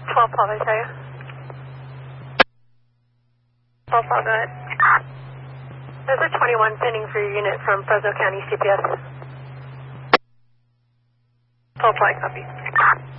12 Paul, I tell you. 12 Paul, go ahead. There's a 21 pending for your unit from Fresno County CPS. 12 Paul, I copy.